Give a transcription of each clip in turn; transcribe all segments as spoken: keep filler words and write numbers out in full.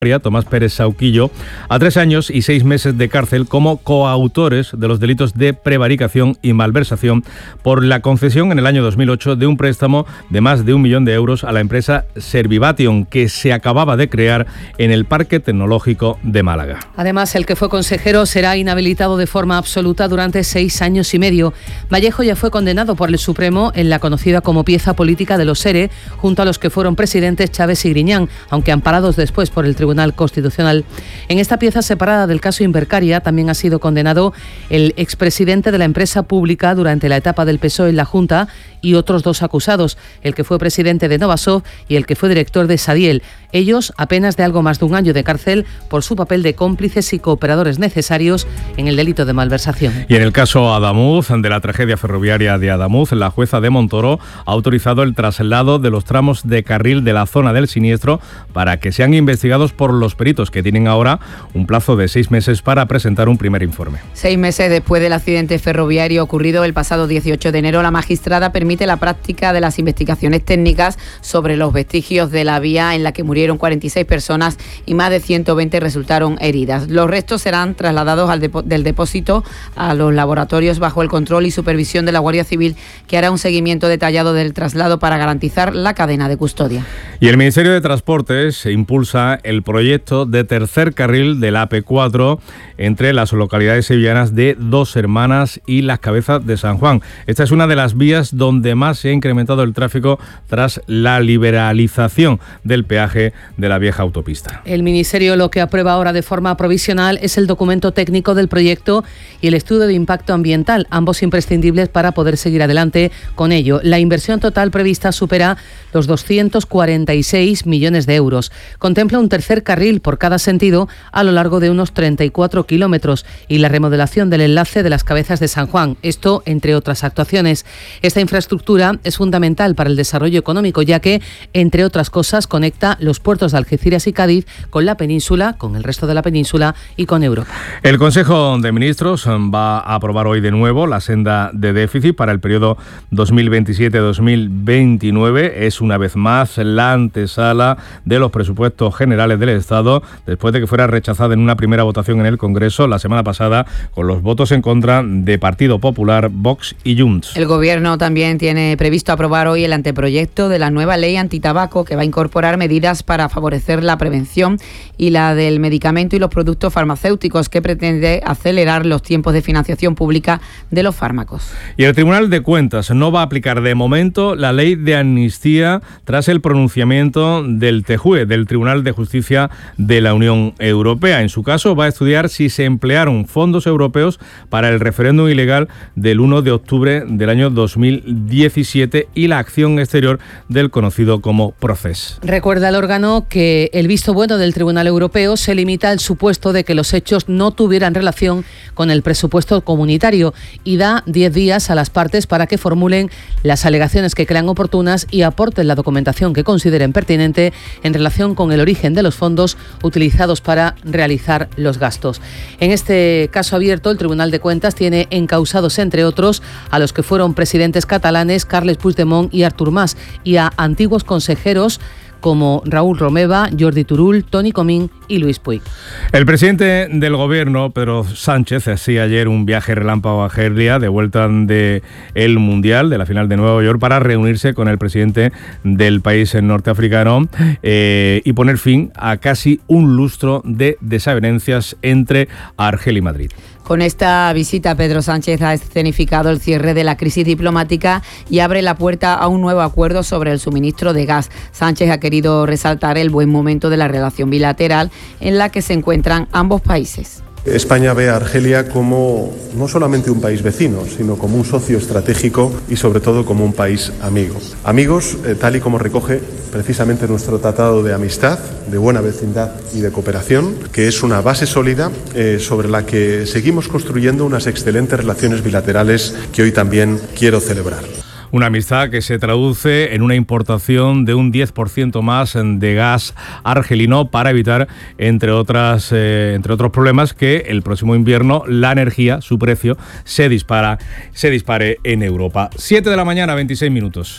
Tomás Pérez Sauquillo, a tres años y seis meses de cárcel como coautores de los delitos de prevaricación y malversación por la concesión en el año dos mil ocho de un préstamo de más de un millón de euros a la empresa Servivation, que se acababa de crear en el Parque Tecnológico de Málaga. Además, el que fue consejero será inhabilitado de forma absoluta durante seis años y medio. Vallejo ya fue condenado por el Supremo en la conocida como pieza política de los ERE, junto a los que fueron presidentes Chávez y Griñán, aunque amparados después por el Tribunal Constitucional. En esta pieza separada del caso Invercaria también ha sido condenado el expresidente de la empresa pública durante la etapa del P S O E en la Junta y otros dos acusados, el que fue presidente de Novasoft y el que fue director de Sadiel. Ellos a penas de algo más de un año de cárcel por su papel de cómplices y cooperadores necesarios en el delito de malversación. Y en el caso Adamuz, de la tragedia ferroviaria de Adamuz, la jueza de Montoro ha autorizado el traslado de los tramos de carril de la zona del siniestro para que sean investigados por los peritos, que tienen ahora un plazo de seis meses para presentar un primer informe. Seis meses después del accidente ferroviario ocurrido el pasado dieciocho de enero, la magistrada permite la práctica de las investigaciones técnicas sobre los vestigios de la vía en la que murieron cuarenta y seis personas y más de ciento veinte resultaron heridas. Los restos serán trasladados al depo- del depósito a los laboratorios bajo el control y supervisión de la Guardia Civil, que hará un seguimiento detallado del traslado para garantizar la cadena de custodia. Y el Ministerio de Transportes impulsa el proyecto de tercer carril de la A P cuatro entre las localidades sevillanas de Dos Hermanas y Las Cabezas de San Juan. Esta es una de las vías donde más se ha incrementado el tráfico tras la liberalización del peaje de la vieja autopista. El Ministerio lo que aprueba ahora de forma provisional es el documento técnico del proyecto y el estudio de impacto ambiental, ambos imprescindibles para poder seguir adelante con ello. La inversión total prevista supera los doscientos cuarenta y seis millones de euros. Contempla un tercer carril por cada sentido a lo largo de unos treinta y cuatro kilómetros y la remodelación del enlace de Las Cabezas de San Juan. Esto, entre otras actuaciones. Esta infraestructura es fundamental para el desarrollo económico, ya que, entre otras cosas, conecta los puertos de Algeciras y Cádiz con la península, con el resto de la península y con Europa. El Consejo de Ministros va a aprobar hoy de nuevo la senda de déficit para el periodo dos mil veintisiete a dos mil veintinueve. Es una vez más la antesala de los presupuestos generales del Estado, después de que fuera rechazada en una primera votación en el Congreso la semana pasada con los votos en contra de Partido Popular, Vox y Junts. El Gobierno también tiene previsto aprobar hoy el anteproyecto de la nueva ley antitabaco, que va a incorporar medidas para favorecer la prevención y la del medicamento y los productos farmacéuticos, que pretende acelerar los tiempos de financiación pública de los fármacos. Y el Tribunal de Cuentas no va a aplicar de momento la ley de amnistía tras el pronunciamiento del T J U E, del Tribunal de Justicia de la Unión Europea. En su caso, va a estudiar si se emplearon fondos europeos para el referéndum ilegal del uno de octubre del año dos mil diecisiete y la acción exterior del conocido como Procés. Recuerda el órgano que el visto bueno del Tribunal Europeo se limita al supuesto de que los hechos no tuvieran relación con el presupuesto comunitario y da diez días a las partes para que formulen las alegaciones que crean oportunas y aporten la documentación que consideren pertinente en relación con el origen de los fondos utilizados para realizar los gastos. En este caso abierto, el Tribunal de Cuentas tiene encausados, entre otros, a los que fueron presidentes catalanes Carles Puigdemont y Artur Mas, y a antiguos consejeros como Raúl Romeva, Jordi Turull, Toni Comín y Luis Puig. El presidente del Gobierno, Pedro Sánchez, hacía ayer un viaje relámpago a Argelia de vuelta del Mundial, de la final de Nueva York, para reunirse con el presidente del país norteafricano eh, y poner fin a casi un lustro de desavenencias entre Argel y Madrid. Con esta visita, Pedro Sánchez ha escenificado el cierre de la crisis diplomática y abre la puerta a un nuevo acuerdo sobre el suministro de gas. Sánchez ha querido resaltar el buen momento de la relación bilateral en la que se encuentran ambos países. España ve a Argelia como no solamente un país vecino, sino como un socio estratégico y sobre todo como un país amigo. Amigos, eh, tal y como recoge precisamente nuestro tratado de amistad, de buena vecindad y de cooperación, que es una base sólida eh, sobre la que seguimos construyendo unas excelentes relaciones bilaterales que hoy también quiero celebrar. Una amistad que se traduce en una importación de un diez por ciento más de gas argelino para evitar, entre otras, eh, entre otros problemas, que el próximo invierno la energía, su precio, se dispara, se dispare en Europa. siete de la mañana, veintiséis minutos.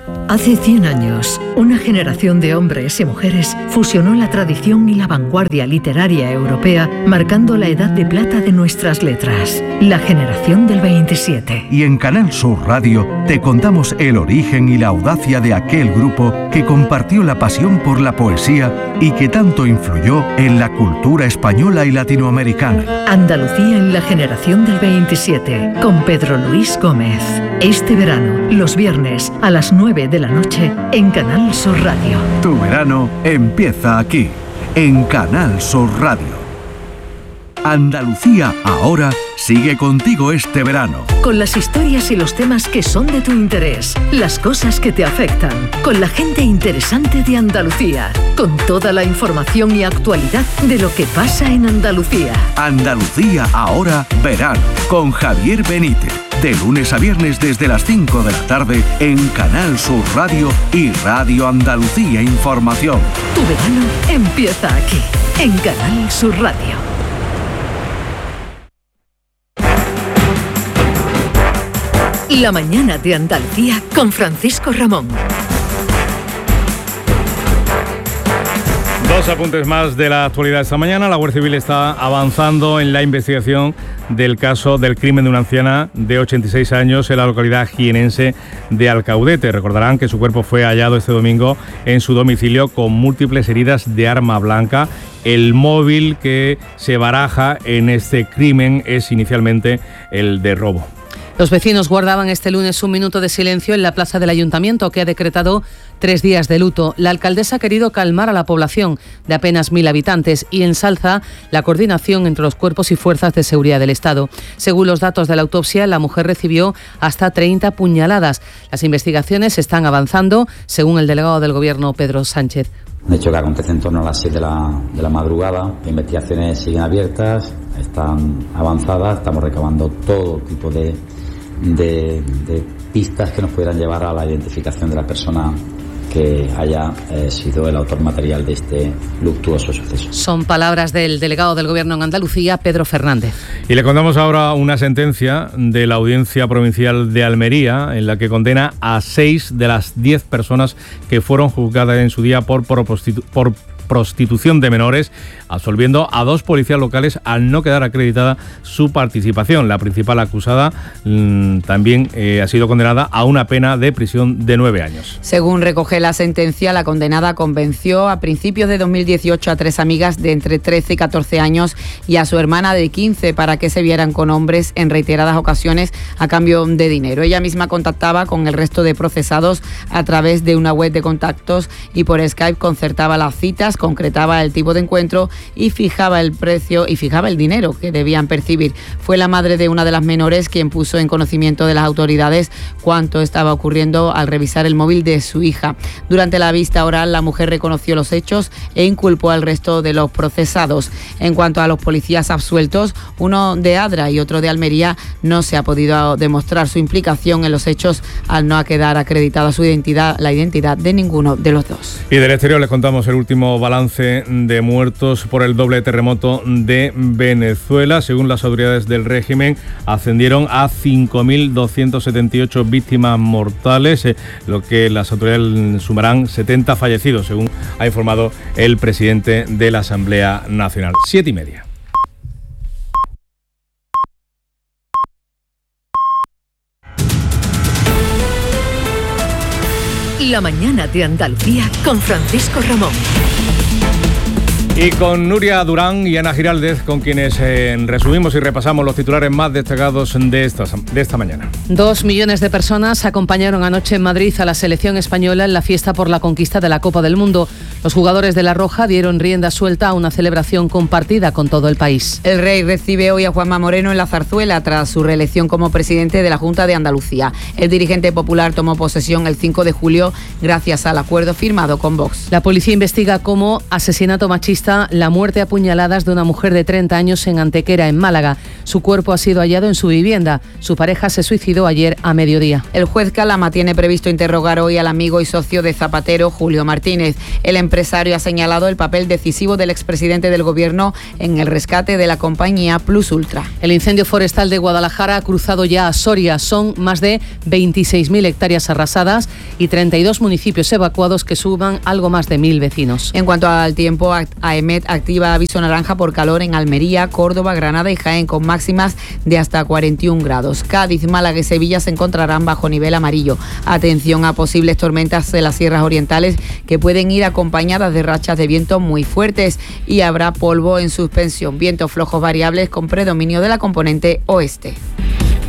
Hace cien años, una generación de hombres y mujeres fusionó la tradición y la vanguardia literaria europea, marcando la edad de plata de nuestras letras, la generación del veintisiete. Y en Canal Sur Radio te contamos el origen y la audacia de aquel grupo que compartió la pasión por la poesía y que tanto influyó en la cultura española y latinoamericana. Andalucía en la generación del veintisiete, con Pedro Luis Gómez. Este verano, los viernes a las nueve de la noche, en Canal Sur Radio. Tu verano empieza aquí, en Canal Sur Radio. Andalucía ahora sigue contigo este verano. Con las historias y los temas que son de tu interés, las cosas que te afectan, con la gente interesante de Andalucía, con toda la información y actualidad de lo que pasa en Andalucía. Andalucía ahora verano, con Javier Benítez. De lunes a viernes desde las cinco de la tarde en Canal Sur Radio y Radio Andalucía Información. Tu verano empieza aquí, en Canal Sur Radio. La mañana de Andalucía con Francisco Ramón. Dos apuntes más de la actualidad esta mañana. La Guardia Civil está avanzando en la investigación del caso del crimen de una anciana de ochenta y seis años en la localidad jienense de Alcaudete. Recordarán que su cuerpo fue hallado este domingo en su domicilio con múltiples heridas de arma blanca. El móvil que se baraja en este crimen es inicialmente el de robo. Los vecinos guardaban este lunes un minuto de silencio en la plaza del Ayuntamiento, que ha decretado tres días de luto. La alcaldesa ha querido calmar a la población de apenas mil habitantes y ensalza la coordinación entre los cuerpos y fuerzas de seguridad del Estado. Según los datos de la autopsia, la mujer recibió hasta treinta puñaladas. Las investigaciones están avanzando, según el delegado del Gobierno, Pedro Sánchez. Un hecho que acontece en torno a las siete de la, de la madrugada. Las investigaciones siguen abiertas, están avanzadas, estamos recabando todo tipo de, de, de pistas que nos pudieran llevar a la identificación de la persona que haya eh, sido el autor material de este luctuoso suceso. Son palabras del delegado del Gobierno en Andalucía, Pedro Fernández. Y le contamos ahora una sentencia de la Audiencia Provincial de Almería en la que condena a seis de las diez personas que fueron juzgadas en su día por, por, prostitu- por prostitución de menores, absolviendo a dos policías locales al no quedar acreditada su participación. La principal acusada mmm, también eh, ha sido condenada a una pena de prisión de nueve años. Según recoge la sentencia, la condenada convenció a principios de dos mil dieciocho a tres amigas de entre trece y catorce años y a su hermana de quince para que se vieran con hombres en reiteradas ocasiones a cambio de dinero. Ella misma contactaba con el resto de procesados a través de una web de contactos y por Skype concertaba las citas, concretaba el tipo de encuentro y fijaba el precio y fijaba el dinero que debían percibir. Fue la madre de una de las menores quien puso en conocimiento de las autoridades cuánto estaba ocurriendo al revisar el móvil de su hija. Durante la vista oral, la mujer reconoció los hechos e inculpó al resto de los procesados. En cuanto a los policías absueltos, uno de Adra y otro de Almería, no se ha podido demostrar su implicación en los hechos al no quedar acreditada su identidad, la identidad de ninguno de los dos. Y del exterior les contamos el último balance de muertos por el doble terremoto de Venezuela. Según las autoridades del régimen, ascendieron a cinco mil doscientas setenta y ocho víctimas mortales, eh, lo que las autoridades sumarán setenta fallecidos, según ha informado el presidente de la Asamblea Nacional. Siete y media. La mañana de Andalucía con Francisco Ramón. Y con Nuria Durán y Ana Giraldez, con quienes eh, resumimos y repasamos los titulares más destacados de esta, de esta mañana. Dos millones de personas acompañaron anoche en Madrid a la selección española en la fiesta por la conquista de la Copa del Mundo. Los jugadores de La Roja dieron rienda suelta a una celebración compartida con todo el país. El Rey recibe hoy a Juanma Moreno en la Zarzuela tras su reelección como presidente de la Junta de Andalucía. El dirigente popular tomó posesión el cinco de julio gracias al acuerdo firmado con Vox. La policía investiga como asesinato machista consta la muerte a puñaladas de una mujer de treinta años en Antequera, en Málaga. Su cuerpo ha sido hallado en su vivienda. Su pareja se suicidó ayer a mediodía. El juez Calama tiene previsto interrogar hoy al amigo y socio de Zapatero, Julio Martínez. El empresario ha señalado el papel decisivo del expresidente del Gobierno en el rescate de la compañía Plus Ultra. El incendio forestal de Guadalajara ha cruzado ya a Soria. Son más de veintiséis mil hectáreas arrasadas y treinta y dos municipios evacuados que suman algo más de mil vecinos. En cuanto al tiempo, AEMET activa aviso naranja por calor en Almería, Córdoba, Granada y Jaén con máximas de hasta cuarenta y un grados. Cádiz, Málaga y Sevilla se encontrarán bajo nivel amarillo. Atención a posibles tormentas de las sierras orientales que pueden ir acompañadas de rachas de viento muy fuertes y habrá polvo en suspensión. Vientos flojos variables con predominio de la componente oeste.